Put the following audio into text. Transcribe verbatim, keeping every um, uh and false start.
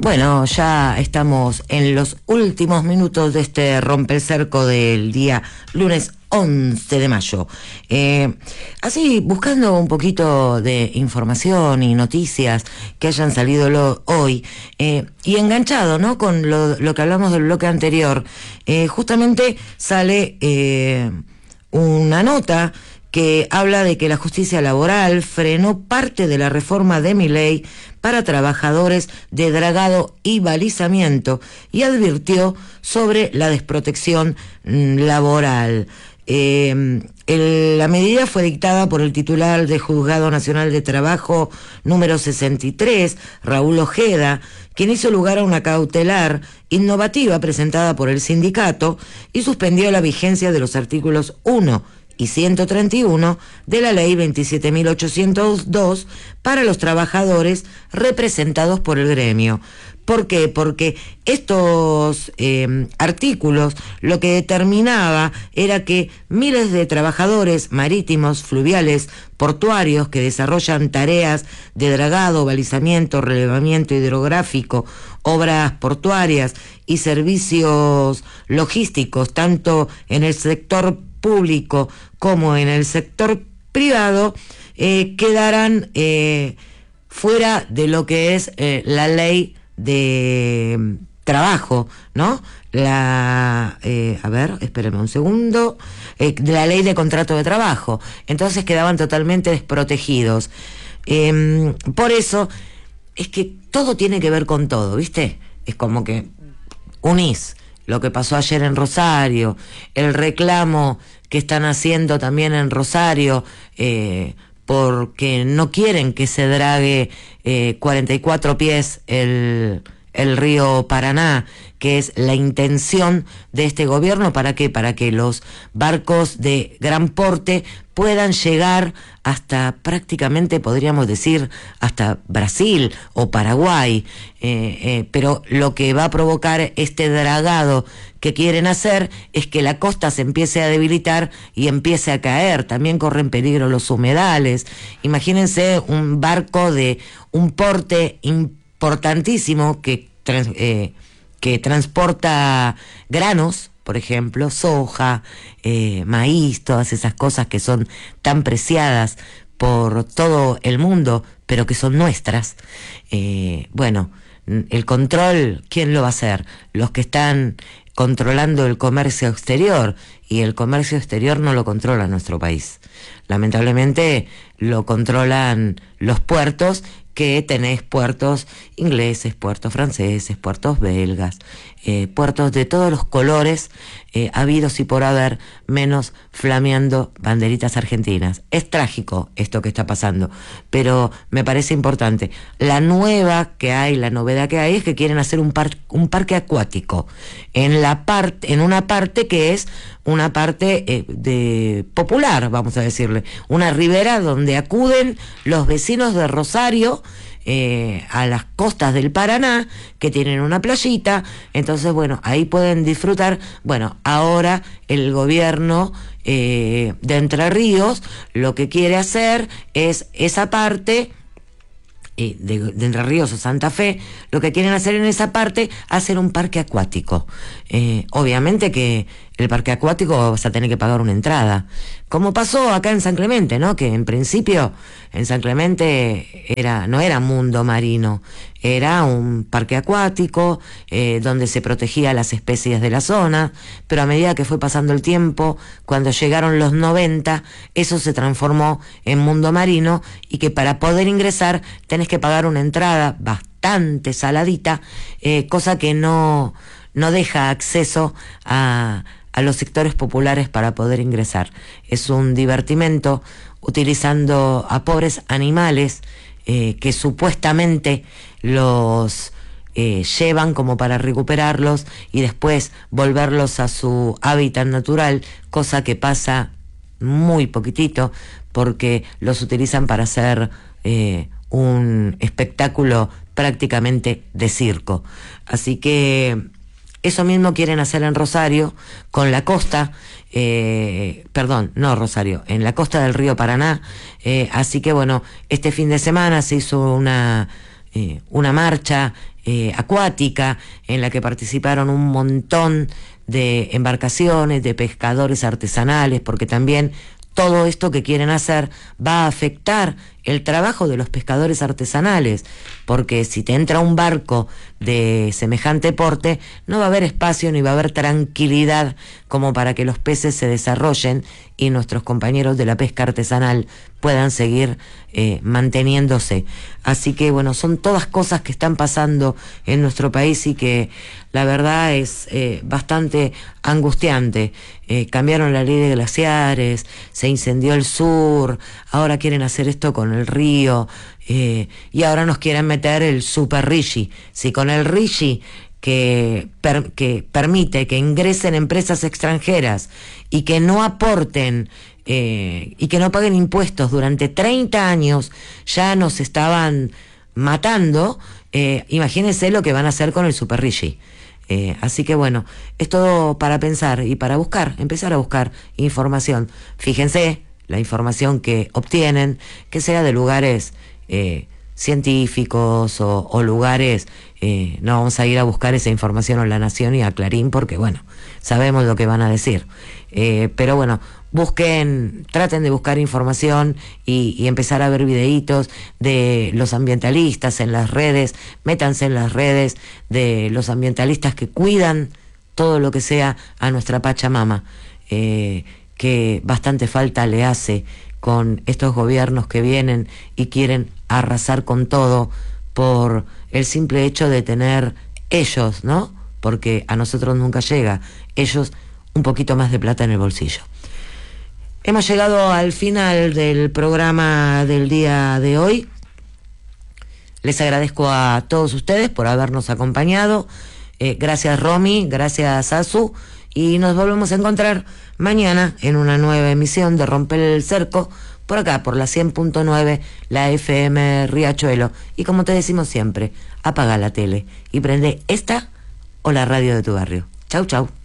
Bueno, ya estamos en los últimos minutos de este rompe el cerco del día lunes once de mayo. Eh, así, buscando un poquito de información y noticias que hayan salido lo, hoy, eh, y enganchado, ¿no?, con lo, lo que hablamos del bloque anterior, eh, justamente sale eh, una nota que habla de que la justicia laboral frenó parte de la reforma de Milei para trabajadores de dragado y balizamiento y advirtió sobre la desprotección laboral. Eh, el, la medida fue dictada por el titular del Juzgado Nacional de Trabajo número sesenta y tres, Raúl Ojeda, quien hizo lugar a una cautelar innovativa presentada por el sindicato y suspendió la vigencia de los artículos uno y ciento treinta y uno de la ley veintisiete mil ochocientos dos para los trabajadores representados por el gremio. ¿Por qué? Porque estos eh, artículos lo que determinaba era que miles de trabajadores marítimos, fluviales, portuarios que desarrollan tareas de dragado, balizamiento, relevamiento hidrográfico, obras portuarias y servicios logísticos, tanto en el sector público como en el sector privado, eh, quedarán eh, fuera de lo que es eh, la ley de trabajo, ¿no? La, eh, a ver, espérenme un segundo, eh, de la ley de contrato de trabajo. Entonces quedaban totalmente desprotegidos. Eh, por eso es que todo tiene que ver con todo, ¿viste? Es como que unís lo que pasó ayer en Rosario, el reclamo que están haciendo también en Rosario, eh, porque no quieren que se drague eh, cuarenta y cuatro pies el, el río Paraná, que es la intención de este gobierno. ¿Para qué? Para que los barcos de gran porte puedan llegar hasta prácticamente, podríamos decir, hasta Brasil o Paraguay, eh, eh, pero lo que va a provocar este dragado que quieren hacer es que la costa se empiece a debilitar y empiece a caer. También corren peligro los humedales. Imagínense un barco de un porte importantísimo que, trans, eh, que transporta granos, por ejemplo, soja, eh, maíz, todas esas cosas que son tan preciadas por todo el mundo, pero que son nuestras. Eh, bueno, el control, ¿quién lo va a hacer? Los que están controlando el comercio exterior, y el comercio exterior no lo controla nuestro país. Lamentablemente lo controlan los puertos, que tenés puertos ingleses, puertos franceses, puertos belgas, eh, puertos de todos los colores eh, habidos y por haber, menos flameando banderitas argentinas. Es trágico esto que está pasando, pero me parece importante. La nueva que hay, la novedad que hay es que quieren hacer un, par, un parque acuático en la parte, en una parte que es una parte eh, de popular, vamos a decirle, una ribera donde acuden los vecinos de Rosario eh, a las costas del Paraná, que tienen una playita. Entonces, bueno, ahí pueden disfrutar. Bueno, ahora el gobierno eh, de Entre Ríos lo que quiere hacer es esa parte eh, de, de Entre Ríos o Santa Fe, lo que quieren hacer en esa parte, hacer un parque acuático. Eh, obviamente que el parque acuático vas a tener que pagar una entrada, como pasó acá en San Clemente, ¿no? Que en principio en San Clemente era, no era mundo marino, era un parque acuático eh, donde se protegía las especies de la zona, pero a medida que fue pasando el tiempo, cuando llegaron los noventa, eso se transformó en mundo marino, y que para poder ingresar tenés que pagar una entrada bastante saladita, eh, cosa que no, no deja acceso a a los sectores populares para poder ingresar. Es un divertimento utilizando a pobres animales eh, que supuestamente los eh, llevan como para recuperarlos y después volverlos a su hábitat natural, cosa que pasa muy poquitito, porque los utilizan para hacer eh, un espectáculo prácticamente de circo. Así que eso mismo quieren hacer en Rosario, con la costa, eh, perdón, no Rosario, en la costa del río Paraná. Eh, así que bueno, este fin de semana se hizo una eh, una marcha eh, acuática en la que participaron un montón de embarcaciones, de pescadores artesanales, porque también todo esto que quieren hacer va a afectar el trabajo de los pescadores artesanales, porque si te entra un barco de semejante porte, no va a haber espacio ni va a haber tranquilidad como para que los peces se desarrollen y nuestros compañeros de la pesca artesanal puedan seguir eh, manteniéndose. Así que bueno, son todas cosas que están pasando en nuestro país y que la verdad es eh, bastante angustiante. Eh, cambiaron la ley de glaciares, se incendió el sur, ahora quieren hacer esto con el río, eh, y ahora nos quieren meter el super RIGI. Si con el RIGI que, per, que permite que ingresen empresas extranjeras y que no aporten eh, y que no paguen impuestos durante treinta años, ya nos estaban matando, eh, imagínense lo que van a hacer con el super RIGI. Eh, así que bueno, es todo para pensar y para buscar, empezar a buscar información. Fíjense la información que obtienen, que sea de lugares eh, científicos o, o lugares, eh, no vamos a ir a buscar esa información a La Nación y a Clarín porque bueno, sabemos lo que van a decir. Eh, pero bueno, busquen, traten de buscar información y, y empezar a ver videitos de los ambientalistas en las redes, métanse en las redes de los ambientalistas que cuidan todo lo que sea a nuestra Pachamama, eh, que bastante falta le hace con estos gobiernos que vienen y quieren arrasar con todo por el simple hecho de tener ellos, ¿no? Porque a nosotros nunca llega, ellos un poquito más de plata en el bolsillo. Hemos llegado al final del programa del día de hoy. Les agradezco a todos ustedes por habernos acompañado. Eh, gracias Romy, gracias Azu. Y nos volvemos a encontrar mañana en una nueva emisión de Romper el Cerco, por acá, por la cien punto nueve, la F M Riachuelo. Y como te decimos siempre, apaga la tele y prende esta o la radio de tu barrio. Chau, chau.